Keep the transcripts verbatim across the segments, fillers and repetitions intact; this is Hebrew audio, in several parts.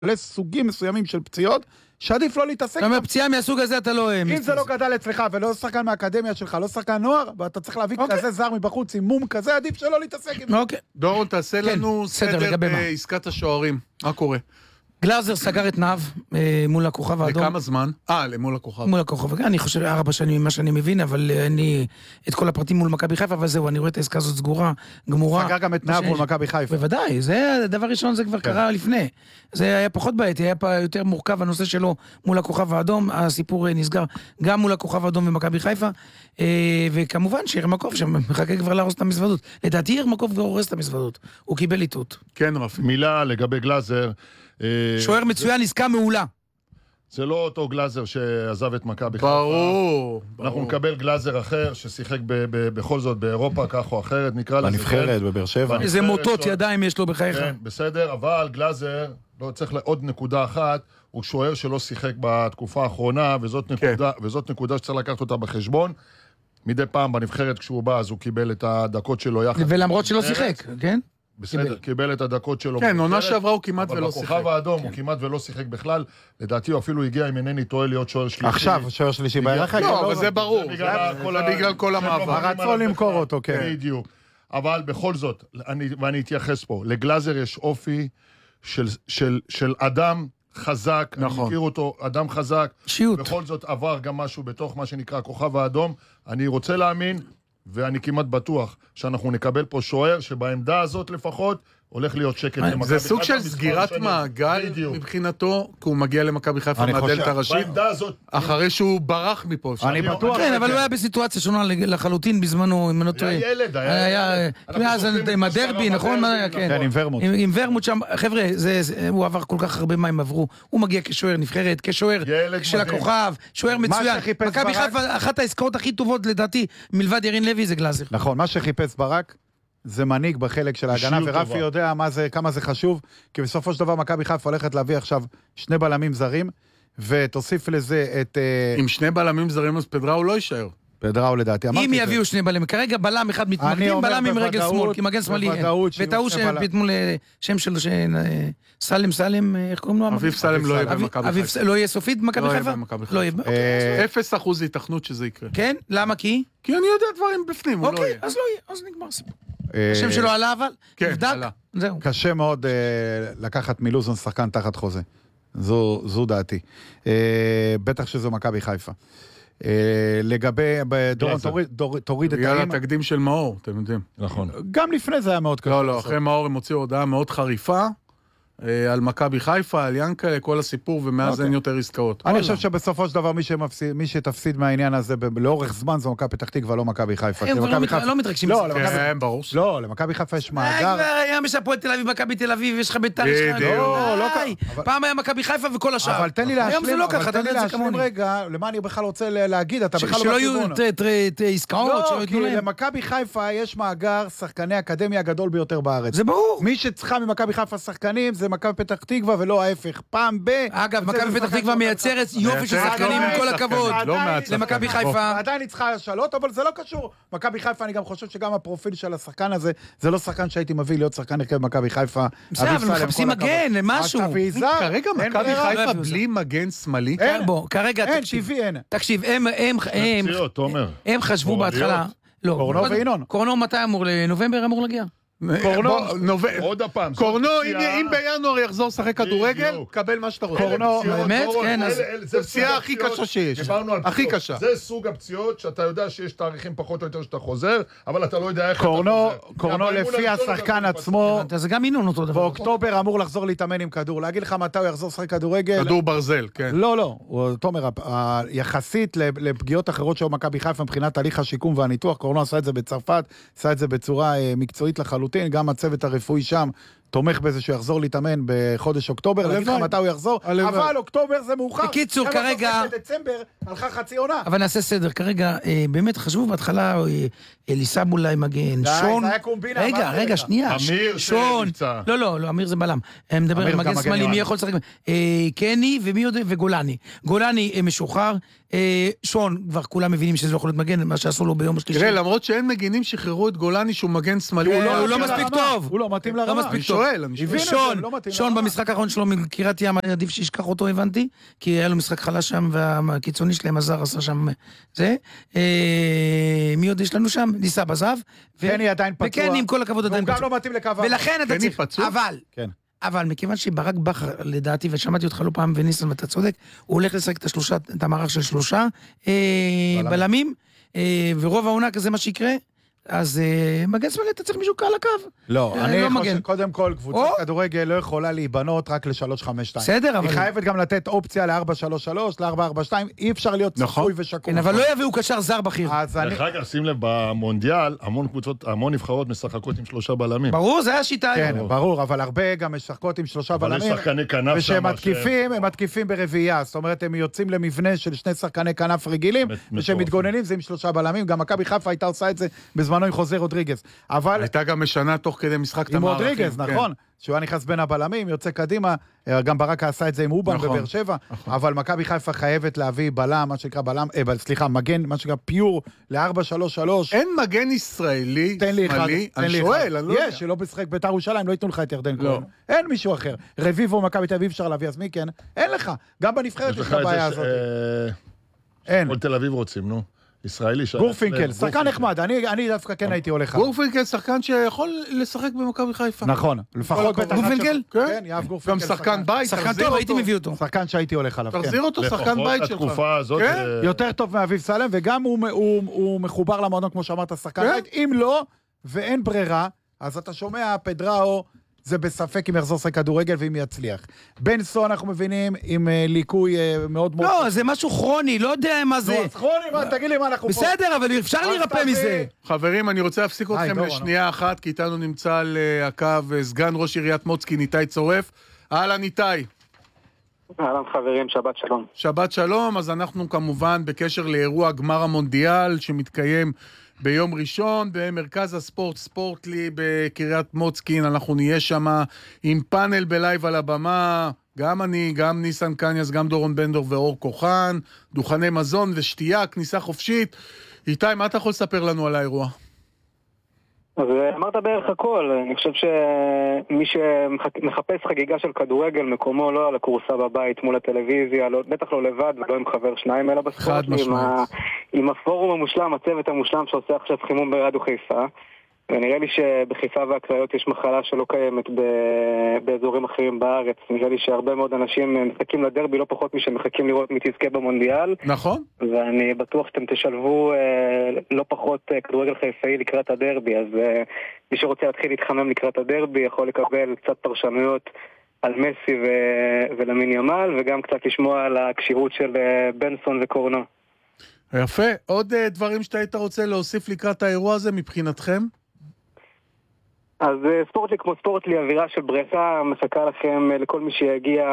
לסוגים מסוימים של פציעות, שעדיף לא להתעסק. זאת אומרת, פציעה מהסוג הזה אתה לא... אם זה לא גדל אצלך, ולא שחקן מהאקדמיה שלך, לא שחקן נוער, ואתה צריך להביא כזה זר מבחוץ עם מום כזה, עדיף שלא להתעסק עם זה. אוקיי. דורון, תעשה לנו סדר בעסקת השוערים. מה קורה? גלאזר סגר את נאב מול הכוכב האדום. לכמה זמן? אה, למול הכוכב. מול הכוכב. אני חושב ארבע שנים ממה שאני מבין, אבל אני את כל הפרטים מול מכבי חיפה, אבל זהו, אני רואה את העסקה הזאת סגורה, גמורה. סגר גם את נאב מול מכבי חיפה. בוודאי, זה הדבר ראשון, זה כבר קרה לפני. זה היה פחות בעייתי, היה פה יותר מורכב הנושא שלו מול הכוכב האדום, הסיפור נסגר גם מול הכוכב האדום ומכבי חיפה, וכמובן שירמקוב שמחכה כבר להרוס את המזוודות. לדעתי ירמקוב כבר הורס את המזוודות. הוא קיבל איתות. כן, רפי. מילה לגבי גלאזר. שוער מצוין, עסקה מעולה. זה לא אותו גלאזר שעזב את מכבי חיפה. ברור. אנחנו נקבל גלאזר אחר ששיחק בכל זאת באירופה, כך או אחרת, נקרא לזה. בנבחרת, בבאר שבע. איזה מוטות ידיים יש לו בחייך. בסדר, אבל גלאזר, לא צריך עוד נקודה אחת, הוא שוער שלא שיחק בתקופה האחרונה, וזאת נקודה שצריך לקחת אותה בחשבון. מדי פעם בנבחרת כשהוא בא, אז הוא קיבל את הדקות שלו יחד. ולמרות שלא שיחק, כן? בסדר, קיבל את הדקות שלו. כן, עונה שעברה הוא כמעט ולא שיחק. אבל בכוכב האדום הוא כמעט ולא שיחק בכלל. לדעתי הוא אפילו הגיע עם אינני טועה להיות שוער שלישי. עכשיו, שוער שלישי בערך. לא, אבל זה ברור. זה בגלל כל המעבר. הרצון למכור אותו, כן. בדיוק. אבל בכל זאת, ואני אתייחס פה, לגלאזר יש אופי של אדם חזק. אני מכיר אותו, אדם חזק. שיוט. בכל זאת עבר גם משהו בתוך מה שנקרא כוכב האדום. אני רוצה להאמין ואני כמעט בטוח שאנחנו נקבל פה שוער שבעמדה הזאת לפחות הולך להיות שקט. זה סוג של סגירת מעגל מבחינתו, כי הוא מגיע למכבי חיפה מהדלת הראשית, אחרי שהוא ברח מפה. אני בטוח. כן, אבל הוא היה בסיטואציה שונה לחלוטין בזמנו, אם אני לא טועה. היה ילד, היה... אז עם הדרבי, נכון? כן, עם ורמוט. עם ורמוט שם, חבר'ה, הוא עבר כל כך הרבה מים עברו. הוא מגיע כשוער נבחרת, כשוער של הכוכב, שוער מצוין. מכבי חיפה, אחת העסקאות הכי טובות לדעתי, מלבד ירין לוי, זה גלאזר. נכון, מה שחיפש ברק זה מנהיג בחלק של ההגנה, ורפי יודע מה זה, כמה זה חשוב, כי בסופו של דבר מכבי חיפה הולכת להביא עכשיו שני בלמים זרים, ותוסיף לזה את... עם שני בלמים זרים אז פדראו לא יישאר. פדראו לדעתי, אמרתי. אם יביאו שני בלמים, כרגע בלם אחד מתמודדים, בלם עם רגל שמאל, כי מגן שמאלי אין. וטעו שפתמו לשם של סלם סלם, איך קוראים לו? אביב סלם לא יהיה במכבי חיפה. לא יהיה סופית במכבי חיפה? לא יהיה במכבי חיפה. אפס אחוז התכנות שזה יקרה. כן? למה? כי? כי אני יודע דברים בפנים, הוא לא יהיה. אוקיי, אז לא יהיה, אז נגמר סיפור. השם שלו עלה אבל? כן, עלה. קשה מאוד לקחת מלוזון שחקן תחת חוזה. זו דעתי. בטח שזו מכבי חיפה. לגבי, דורון, תוריד את האמא. בגלל התקדים של מאור, אתם יודעים. נכון. גם לפני זה היה מאוד קשה. לא, לא, אחרי מאור הם הוציאו הודעה מאוד חריפה, על מכבי חיפה, על ינקלה, כל הסיפור, ומאז אין יותר עסקאות. אני חושב שבסופו של דבר מי שתפסיד מהעניין הזה לאורך זמן זו מכבי פתח תקווה, לא מכבי חיפה. הם לא מתרגשים. כן, ברור. לא, למכבי חיפה יש מאגר. היה משפועל תל אביב, מכבי תל אביב, יש לך בית"ר. לא, לא. פעם היה מכבי חיפה וכל השאר. אבל תן לי להשלים. היום זה לא ככה, אתה יודע את זה כמוני. רגע, למה אני בכלל רוצה להגיד, אתה בכלל שלא יהיו עסקאות, לא, כי למכבי חיפה יש מאגר שחקני האקדמיה הגדול ביותר בארץ. זה ברור. מי שצריכה ממכבי חיפה שחקנים זה מכבי פתח תקווה ולא ההפך. פעם ב... אגב, מכבי פתח תקווה מייצרת יופי של שחקנים עם כל הכבוד למכבי חיפה. עדיין היא צריכה לשאלות, אבל זה לא קשור. מכבי חיפה, אני גם חושב שגם הפרופיל של השחקן הזה, זה לא שחקן שהייתי מביא להיות שחקן הרכב במכבי חיפה. בסדר, אבל מחפשים מגן, משהו. כרגע מכבי חיפה בלי מגן שמאלי. בוא, כרגע, אין, טבעי אין. תקשיב, הם חשבו בהתחלה. קורנו ואינון. קורנו מתי אמור? לנובמבר אמור להגיע? קורנו, עוד הפעם. קורנו, אם בינואר יחזור לשחק כדורגל, קבל מה שאתה רוצה. קורנו, באמת? כן, אז... זה הפציעה הכי קשה שיש. הכי קשה. זה סוג הפציעות שאתה יודע שיש תאריכים פחות או יותר שאתה חוזר, אבל אתה לא יודע איך אתה חוזר. קורנו לפי השחקן עצמו, זה גם אינון אותו דבר. באוקטובר אמור לחזור להתאמן עם כדור. להגיד לך מתי הוא יחזור לשחק כדורגל? כדור ברזל, כן. לא, לא. תומר, יחסית לפגיעות אחרות של מכבי חיפה מבחינת תהליך השיקום והניתוח, קורנו עשה את זה בצרפת, עשה את זה בצורה מקצועית לחלוטין, גם הצוות הרפואי שם תומך בזה שהוא יחזור להתאמן בחודש אוקטובר, להגיד לך מתי הוא יחזור, אבל אוקטובר זה מאוחר. בקיצור, כרגע... בדצמבר הלכה חצי עונה. אבל נעשה סדר, כרגע, באמת חשבו בהתחלה, אליסב אולי מגן, שון... רגע, רגע, שנייה. אמיר שון... לא, לא, לא, אמיר זה בלם. הם מדבר על מגן שמאלי, מי יכול לשחק? קני ומי יודע? וגולני. גולני משוחרר, שון, כבר כולם מבינים שזה לא יכול להיות מגן, מה שעשו לו ביום השלישי. תראה, למרות שאין מגנים שחררו את גולני שהוא מגן שמאלי, הוא לא מספיק טוב. הוא לא מתאים לרמה. שואל, אני שואל. שון, שון במשחק האחרון שלו מקריית ים, עדיף שישכח אותו, הבנתי, כי היה לו משחק חלש שם, והקיצוני שלהם עזר עשה שם זה. מי עוד יש לנו שם? ניסה בזהב. קני עדיין פצוע. וקני, עם כל הכבוד עדיין פצוע. הוא גם לא מתאים לקו האחורי. ולכן אתה צריך... אבל, אבל מכיוון שברק בכר, לדעתי, ושמעתי אותך לא פעם וניסן ואתה צודק, הוא הולך לשחק את השלושה, את המערך של שלושה בלמים, ורוב העונה כזה מה שיקרה, אז מגן שמאלי אתה צריך מישהו קהל הקו. לא, אני חושב שקודם כל קבוצת כדורגל לא יכולה להיבנות רק ל-שלוש חמש שתיים. בסדר, אבל... היא חייבת גם לתת אופציה ל-ארבע שלוש שלוש, ל-ארבע ארבע שתיים, אי אפשר להיות צפוי ושקור. כן, אבל לא יביאו קשר זר בכיר. דרך אגב, שים לב, במונדיאל, המון קבוצות, המון נבחרות משחקות עם שלושה בלמים. ברור, זה השיטה. כן, ברור, אבל הרבה גם משחקות עם שלושה בלמים. ושהם מתקיפים, הם מתקיפים ברביעייה. זאת אומרת, הם יוצאים למבנה של שני שחקני כנף רגילים, ושהם מתגוננים, זה עם שלושה בלמים. גם מכבי חיפה הייתה עושה את זה בזמנו עם חוזה רודריגז. אבל... הייתה גם משנה תוך כדי משחק את המערכים. עם רודריגז, נכון. שהוא היה נכנס בין הבלמים, יוצא קדימה, גם ברק עשה את זה עם אובן בבאר שבע, אבל מכבי חיפה חייבת להביא בלם, מה שנקרא בלם, סליחה, מגן, מה שנקרא פיור, ל-ארבע שלוש שלוש. אין מגן ישראלי, שמאלי, אני שואל, אני לא יודע. יש, שלא בשחק בית"ר ירושלים, לא ייתנו לך את ירדן כהן. אין מישהו אחר. רביבו, מכבי תל אביב אפשר להביא, אז מי כן? אין לך. גם בנבחרת יש לך הבעיה הזאת. אין. כל תל אביב רוצים, נו. ישראלי. גורפינקל, שחקן נחמד, אני דווקא כן הייתי הולך. גורפינקל, שחקן שיכול לשחק במכבי חיפה. נכון, לפחות בטח. גורפינקל? כן, יאהב גורפינקל. גם שחקן בית, שחקן טוב, הייתי מביא אותו. שחקן שהייתי הולך עליו, כן. תחזיר אותו, שחקן בית שלך. התקופה הזאת... יותר טוב מאביב סלם, וגם הוא מחובר למועדון, כמו שאמרת, שחקן בית. אם לא, ואין ברירה, אז אתה שומע, פדראו, זה בספק אם יחזור לשחק כדורגל ואם יצליח. בנסו אנחנו מבינים עם ליקוי מאוד מאוד... לא, זה משהו כרוני, לא יודע מה זה. לא, אז כרוני, תגיד לי מה אנחנו... בסדר, אבל אפשר להירפא מזה. חברים, אני רוצה להפסיק אתכם לשנייה אחת, כי איתנו נמצא על הקו סגן ראש עיריית מוצקין, איתי צורף. אהלן איתי. אהלן חברים, שבת שלום. שבת שלום, אז אנחנו כמובן בקשר לאירוע גמר המונדיאל שמתקיים ביום ראשון במרכז הספורט ספורטלי בקריית מוצקין. אנחנו נהיה שם עם פאנל בלייב על הבמה, גם אני, גם ניסן קניאס, גם דורון בנדור ואור כוחן, דוכני מזון ושתייה, כניסה חופשית. איתי, מה אתה יכול לספר לנו על האירוע? אז אמרת בערך הכל. אני חושב שמי שמחפש חגיגה של כדורגל, מקומו לא על הקורסה בבית מול הטלוויזיה, לא, בטח לא לבד ולא עם חבר שניים, אלא בספורט, עם, ה, עם הפורום המושלם, הצוות המושלם שעושה עכשיו חימום ברדיו חיפה. ונראה לי שבחיפה והקריות יש מחלה שלא קיימת ב... באזורים אחרים בארץ. נראה לי שהרבה מאוד אנשים מחכים לדרבי, לא פחות משמחכים לראות מי תזכה במונדיאל. נכון. ואני בטוח שאתם תשלבו לא פחות כדורגל חיפאי לקראת הדרבי. אז מי שרוצה להתחיל להתחמם לקראת הדרבי יכול לקבל קצת פרשנויות על מסי ו... ולמין ימל, וגם קצת לשמוע על הקשירות של בנסון וקורנו. יפה. עוד דברים שאתה היית רוצה להוסיף לקראת האירוע הזה מבחינתכם? אז ספורטלי כמו ספורטלי, אווירה של ברכה, מסקה לכם לכל מי שיגיע,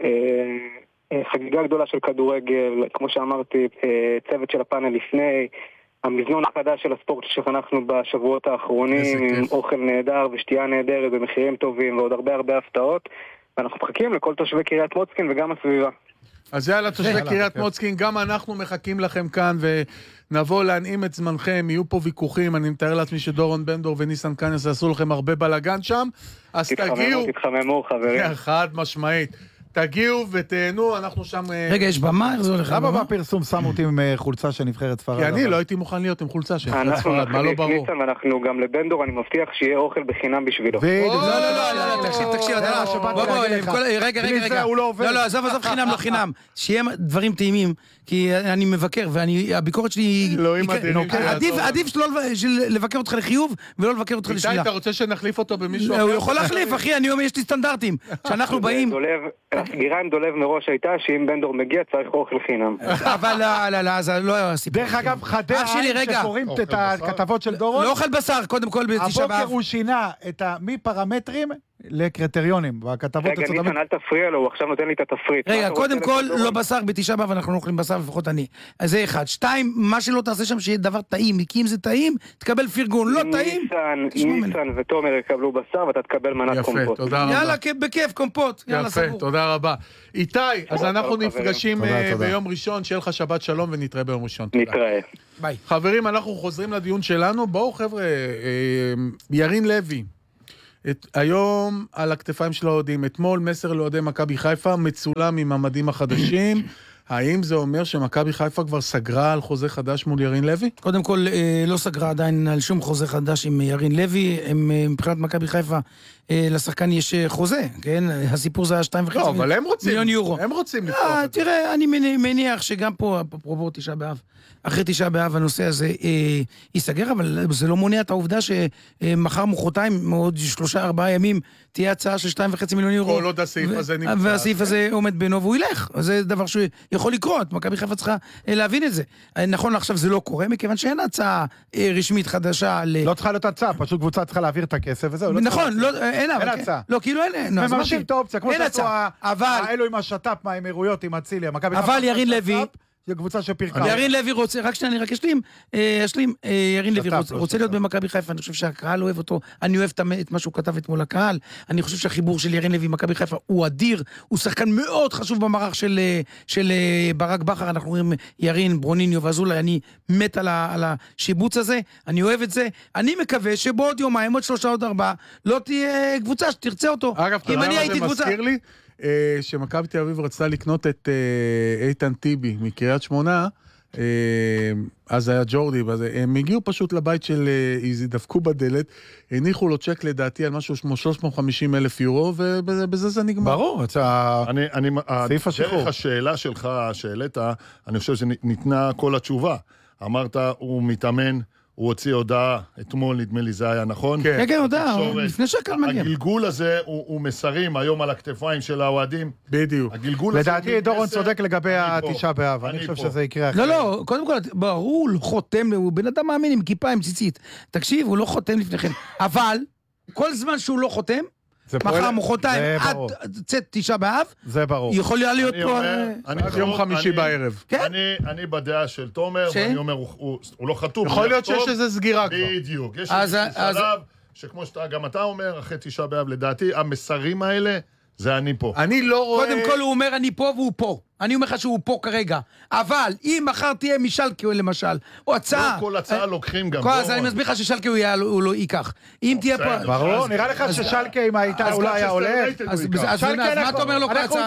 חגיגה גדולה של כדורגל, כמו שאמרתי, צוות של הפאנל לפני, המזנון החדש של הספורט שחנכנו בשבועות האחרונים, עם אוכל נהדר ושתייה נהדרת במחירים טובים ועוד הרבה הרבה הפתעות, ואנחנו מחכים לכל תושבי קריית מוצקין וגם הסביבה. אז יאללה, תושבי קריית מוצקין, גם אנחנו מחכים לכם כאן, ונבוא להנעים את זמנכם, יהיו פה ויכוחים, אני מתאר לעצמי שדורון בנדור וניסן קניאס יעשו לכם הרבה בלגן שם, אז תגיעו... תתחממו, חברים. חד משמעית. תגיעו ותהנו, אנחנו שם... רגע, יש במה? איך זה הולך? למה בפרסום שמו אותי עם חולצה של נבחרת ספרד? כי אני לא הייתי מוכן להיות עם חולצה של נבחרת ספרד, מה לא ברור? אנחנו גם לבנדור, אני מבטיח שיהיה אוכל בחינם בשבילו. לא, לא, לא, תקשיב, תקשיב, בוא, בוא, רגע, רגע, רגע. לא, לא, עזוב, עזוב חינם, לא חינם. שיהיה דברים טעימים, כי אני מבקר, והביקורת שלי... עדיף לבקר אותך לחיוב, ולא לבקר אותך לשלילה. איתי, אתה רוצה שנחליף אותו במישהו אחר? הוא יכול להחליף, אחי, אני אומר, יש לי סטנדרטים. שאנחנו באים... הסגירה עם דולב מראש הייתה שאם בנדור מגיע צריך אוכל חינם. אבל לא, לא, זה לא היה סיפור. דרך אגב, חדש שקוראים את הכתבות של דורון. לא אוכל בשר, קודם כל בתשעה באב. הבוקר הוא שינה את מפרמטרים לקריטריונים. רגע, ניסן, אל תפריע לו, הוא עכשיו נותן לי את התפריט. רגע, קודם כל, לא בשר בתשעה באב, אנחנו לא אוכלים בשר, לפחות אני. אז זה אחד. שתיים, מה שלא תעשה שם שיהיה דבר טעים, כי אם זה טעים, תקבל פרגון. לא טעים, ניסן ותומר יקבלו בשר, ואתה תקבל מנת קומפוט. יפה, תודה רבה. יאללה, בכיף, קומפוט. יאללה, סגור. יפה, תודה רבה. איתי, אז אנחנו נפגשים ביום ראשון, שיהיה לך שבת שלום ונתראה ביום ראשון. נתראה. ביי. חברים, אנחנו חוזרים לדיון שלנו. בואו חבר'ה, ירין לוי, את, היום על הכתפיים של האוהדים, אתמול מסר לאוהדי מכבי חיפה, מצולם עם המדים החדשים, האם זה אומר שמכבי חיפה כבר סגרה על חוזה חדש מול ירין לוי? קודם כל, לא סגרה עדיין על שום חוזה חדש עם ירין לוי, הם, מבחינת מכבי חיפה, לשחקן יש חוזה, כן? הסיפור זה היה שתיים וחצי מיליון יורו. הם רוצים לפתוח את זה. תראה, אני מניח שגם פה, אפרופו תשעה באב, אחרי תשעה באב הנושא הזה אה, ייסגר, אבל זה לא מונע את העובדה שמחר מחרתיים, מעוד שלושה ארבעה ימים, תהיה הצעה של שתיים וחצי מיליון יורו. כל עוד הסעיף הזה נמצא. והסעיף הזה עומד בינו והוא ילך. זה דבר שיכול לקרות, מכבי חיפה צריכה להבין את זה. נכון, עכשיו זה לא קורה, מכיוון שאין הצעה רשמית חדשה. לא צריכה להיות הצעה, פשוט קבוצה צריכה להעביר את הכסף וזהו. נכון, אין הצעה. לא, כאילו אין. ממשים את האופציה, כמו שעשו האלו עם השטאפ מהאמירויות, עם אצילי. אבל ירין לוי, זו קבוצה שפירקה. ירין לוי רוצה, רק שנייה, אני רק אשלים, אשלים, ירין לוי רוצה להיות במכבי חיפה, אני חושב שהקהל אוהב אותו, אני אוהב את מה שהוא כתב אתמול לקהל, אני חושב שהחיבור של ירין לוי במכבי חיפה הוא אדיר, הוא שחקן מאוד חשוב במערך של ברק בכר, אנחנו רואים ירין, ברוניניו ואזולאי, אני מת על השיבוץ הזה, אני אוהב את זה, אני מקווה שבעוד יומיים, עוד שלושה, עוד ארבעה, לא תהיה קבוצה שתרצה אותו. אגב, זה מזכיר לי, שמכבי תל אביב רצתה לקנות את איתן טיבי מקריית שמונה, אז היה ג'ורדי, הם הגיעו פשוט לבית של איזי, דפקו בדלת, הניחו לו צ'ק לדעתי על משהו כמו שלוש מאות וחמישים אלף יורו, ובזה זה נגמר. ברור, סעיף השחרור. דרך השאלה שלך, שאלת, אני חושב שניתנה כל התשובה. אמרת, הוא מתאמן, הוא הוציא הודעה, אתמול נדמה לי זה היה נכון. כן, כן, הודעה, לפני שהקל מגיע. הגלגול הזה הוא מסרים היום על הכתפיים של האוהדים. בדיוק. לדעתי דורון צודק לגבי התשעה באב, אני חושב שזה יקרה אחרי. לא, לא, קודם כל, הוא חותם, הוא בן אדם מאמין עם כיפה, עם ציצית. תקשיב, הוא לא חותם לפניכם. אבל, כל זמן שהוא לא חותם, מחר מחרתיים עד צאת תשעה באב, זה ברור. יכול להיות פה יום חמישי בערב. אני בדעה של תומר, ואני אומר, הוא לא חתום. יכול להיות שיש איזו סגירה כבר. בדיוק. יש איזו שלב, שכמו שגם אתה אומר, אחרי תשעה באב, לדעתי, המסרים האלה, זה אני פה. אני לא רואה... קודם כל הוא אומר, אני פה והוא פה. אני אומר לך שהוא פה כרגע. אבל אם מחר תהיה משלקי למשל, או הצעה... לא כל הצעה לוקחים גם. אז אני מסביר לך ששלקי הוא לא ייקח. אם תהיה פה... ברור, נראה לך ששלקי אם הייתה אולי היה עולה. אז מה אתה אומר לו כל הצעה?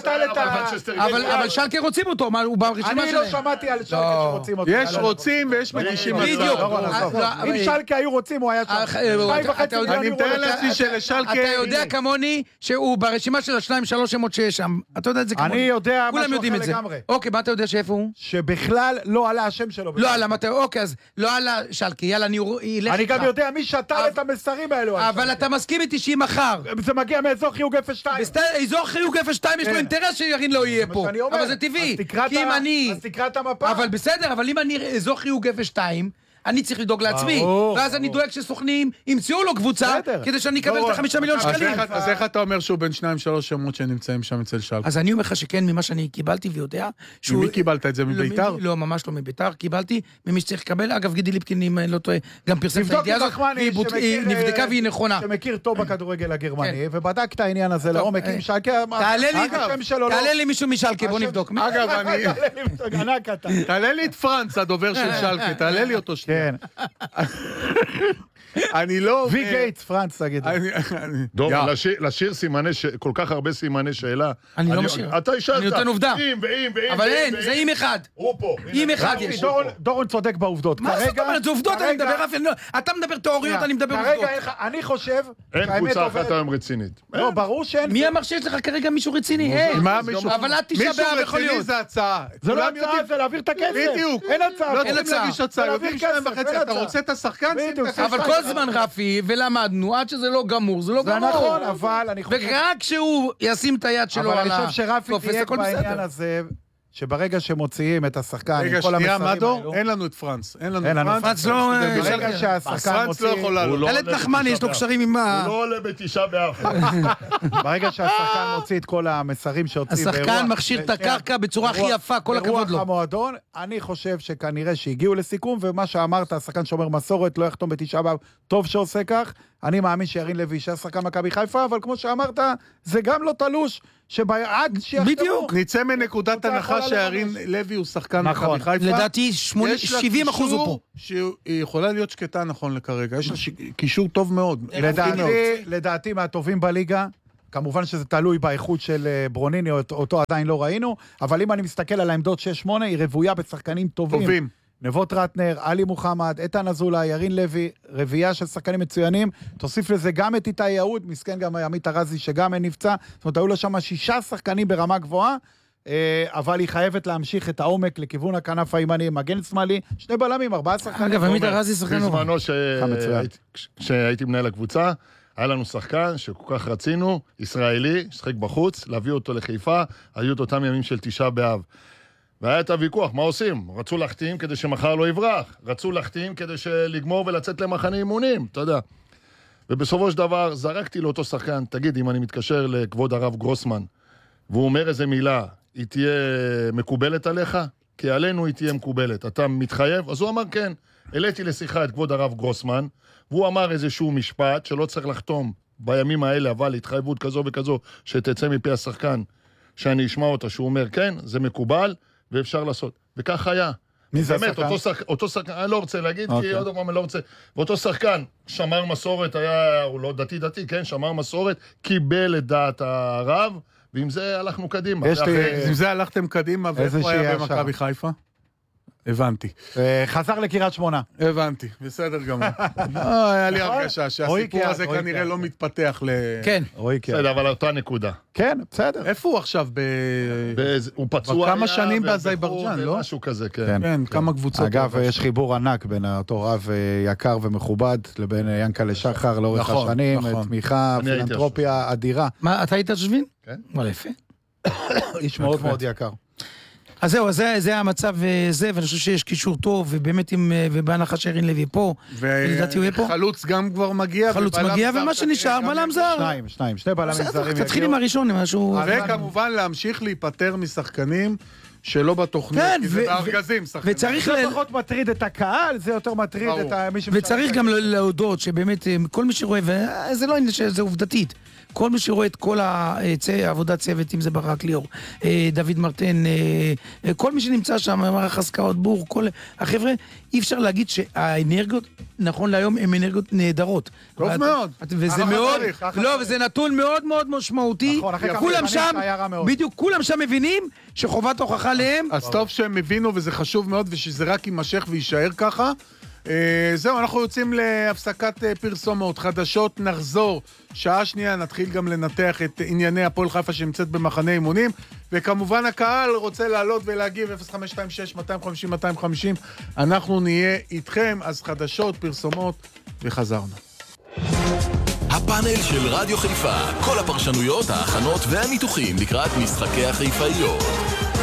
אבל שלקי רוצים אותו, הוא ברשימה שלהם. אני לא שמעתי על שלקי שרוצים אותו. יש רוצים ויש מגישים. בדיוק. אם שלקי היו רוצים, הוא היה שם. אני מתאר לעצמי שלשלקי... אתה יודע כמוני שהוא ברשימה של השניים שלוש שמות שיש שם. אתה יודע את זה כמוני. אני יודע כולם יודעים את זה. אוקיי, מה אתה יודע שאיפה הוא? שבכלל לא עלה השם שלו. לא עלה, אוקיי, אז לא עלה שלקי, יאללה, אני אלך. אני גם יודע מי שתל את המסרים האלו. אבל אתה מסכים איתי שהיא מחר. זה מגיע מאזור חיוג אפס שתיים. אזור חיוג אפס שתיים יש לו אינטרס שירין לא יהיה פה. אבל זה טבעי. אז תקרא את המפה. אבל בסדר, אבל אם אני אזור חיוג אפס שתיים, אני צריך לדאוג לעצמי, ואז אני דואג שסוכנים ימצאו לו קבוצה, כדי שאני אקבל את החמישה מיליון שקלים. אז איך אתה אומר שהוא בין שניים שלוש שמות שנמצאים שם אצל שלקי? אז אני אומר לך שכן, ממה שאני קיבלתי ויודע... ממי קיבלת את זה? מביתר? לא, ממש לא מביתר, קיבלתי ממי שצריך לקבל, אגב גידי ליפקין, אם לא טועה, גם פרסם את הידיעה הזאת, והיא נבדקה והיא נכונה. שמכיר טוב בכדורגל הגרמני, ובדק את העניין הזה לעומק עם שלקי, תעלה לי מישהו משלקי, בוא נבדוק. אגב, תעלה לי את פרנץ, הדובר של שלקי, תעלה לי אותו שנייה. אני לא... וי גייטס, פרנץ, תגיד. דור, לשיר סימני, כל כך הרבה סימני שאלה. אני לא משאיר. אתה השאלת. אני נותן עובדה. אם ואם ואם. אבל אין, זה אם אחד. הוא פה. אם אחד יש. דורון צודק בעובדות. מה זאת אומרת? זה עובדות, אני מדבר רפי. אתה מדבר תיאוריות, אני מדבר עובדות. אני חושב... אין קבוצה אחת היום רצינית. לא, ברור שאין... מי אמר שיש לך כרגע מישהו רציני? אין. אבל עד תשעה באב יכול להיות. מישהו רציני זה הצעה. זה לא הצעה, זה להעביר את הכסף. בדיוק. אין הצעה. לא צריכים להגיש הצעה. יודעים שניים וחצי, אתה רוצה את השחקן? אבל כל זמן רפי, ולמדנו, עד שזה לא גמור, זה לא גמור. זה נכון, אבל אני חושב... ורק שהוא ישים את היד שלו על אבל אני חושב שרפי תהיה בעניין הזה, שברגע שמוציאים את השחקן עם כל המסרים האלו... רגע, שנייה, מדו? אין לנו את פרנס. אין לנו את פרנס. לא... ברגע שהשחקן מוציא... פרנס לא יכולה לו. תלת נחמני, יש לו קשרים עם מה... הוא לא עולה בתשעה באב. ברגע שהשחקן מוציא את כל המסרים שהוציא... השחקן מכשיר את הקרקע בצורה הכי יפה, כל הכבוד לו. ברוח המועדון, אני חושב שכנראה שהגיעו לסיכום, ומה שאמרת, השחקן שומר מסורת, לא יחתום בתשעה באב, טוב שעושה כך, אני מאמין שירין לוי יישאר שחקן מכבי חיפה, אבל כמו שאמרת, זה גם לא תלוש, שעד שיחתמו... בדיוק. נצא מנקודת הנחה שירין לוי הוא שחקן מכבי חיפה. לדעתי שבעים אחוז הוא פה. שהיא יכולה להיות שקטה נכון לכרגע, יש לה קישור טוב מאוד. לדעתי מהטובים בליגה, כמובן שזה תלוי באיכות של ברוניני, אותו עדיין לא ראינו, אבל אם אני מסתכל על העמדות שש שמונה, היא רבויה בשחקנים טובים. טובים. נבות רטנר, עלי מוחמד, איתן אזולאי, ירין לוי, רבייה של שחקנים מצוינים, תוסיף לזה גם את איתי יהוד, מסכן גם עמית ארזי שגם אין נפצע, זאת אומרת, היו לו שם שישה שחקנים ברמה גבוהה, אבל היא חייבת להמשיך את העומק לכיוון הכנף הימני, מגן שמאלי, שני בלמים, ארבעה שחקנים. אגב, עמית ארזי שחקן נורא. בזמנו שהייתי מנהל הקבוצה, היה לנו שחקן שכל כך רצינו, ישראלי, שחק בחוץ, להביא אותו לחיפה, היו את אותם ימים של תשעה באב. והיה את הוויכוח, מה עושים? רצו להחתים כדי שמחר לא יברח, רצו להחתים כדי לגמור ולצאת למחנה אימונים, אתה יודע. ובסופו של דבר זרקתי לאותו שחקן, תגיד, אם אני מתקשר לכבוד הרב גרוסמן, והוא אומר איזה מילה, היא תהיה מקובלת עליך? כי עלינו היא תהיה מקובלת. אתה מתחייב? אז הוא אמר כן. העליתי לשיחה את כבוד הרב גרוסמן, והוא אמר איזשהו משפט שלא צריך לחתום בימים האלה, אבל התחייבות כזו וכזו שתצא מפי השחקן, שאני אשמע אותה, שהוא אומר כן, זה מקובל, ואפשר לעשות. וכך היה. מי זה באמת, השחקן? אותו, שח... אותו שחקן, אני לא רוצה להגיד, okay. כי עוד פעם אני לא רוצה. ואותו שחקן, שמר מסורת, היה, הוא לא דתי דתי, כן, שמר מסורת, קיבל את דעת הרב, ועם זה הלכנו קדימה. יש לי... עם זה הלכתם קדימה, ואיפה היה במכבי חיפה? הבנתי. חזר לקריית שמונה. הבנתי, בסדר גמור. היה לי הרגשה שהסיפור הזה כנראה לא מתפתח ל... כן. בסדר, אבל אותה נקודה. כן, בסדר. איפה הוא עכשיו? הוא פצוע כמה שנים באזרבייג'אן, לא? משהו כזה, כן. כן, כמה קבוצות. אגב, יש חיבור ענק בין אותו רב יקר ומכובד לבין ינקלה שחר לאורך השנים, תמיכה, פילנתרופיה אדירה. מה, אתה היית שושבין? כן. מה יפה. איש מאוד מאוד יקר. אז זהו, זה, זה המצב זה, ואני חושב שיש קישור טוב, ובאמת עם, ובהנחה שירין לוי פה, ולדעתי הוא יהיה פה. חלוץ גם כבר מגיע. חלוץ מגיע, ומה שנשאר, בלם זר. שניים, שניים, שני בלמים זרים יגיעו. תתחיל עם הראשון, משהו... וכמובן להמשיך להיפטר משחקנים שלא בתוכניות, כי זה בארגזים שחקנים. וצריך... זה פחות מטריד את הקהל, זה יותר מטריד את מי שמשחק. וצריך גם להודות שבאמת כל מי שרואה, וזה לא עניין שזה עובדתית, כל מי שרואה את כל העבודת צוות, אם זה ברק ליאור, דוד מרטן, כל מי שנמצא שם, מערך הסקאות בור, כל החבר'ה, אי אפשר להגיד שהאנרגיות, נכון להיום, הן אנרגיות נהדרות. טוב מאוד. וזה מאוד, לא, וזה נתון מאוד מאוד משמעותי. כולם שם, בדיוק, כולם שם מבינים שחובת הוכחה להם. אז טוב שהם הבינו, וזה חשוב מאוד, ושזה רק יימשך ויישאר ככה. זהו, אנחנו יוצאים להפסקת פרסומות, חדשות, נחזור, שעה שנייה נתחיל גם לנתח את ענייני הפועל חיפה שנמצאת במחנה אימונים, וכמובן הקהל רוצה לעלות ולהגיב אפס חמש שתיים שש שתיים חמש אפס שתיים חמש, אנחנו נהיה איתכם, אז חדשות, פרסומות, וחזרנו. הפאנל של רדיו חיפה, כל הפרשנויות, ההכנות והניתוחים לקראת משחקי החיפאיות.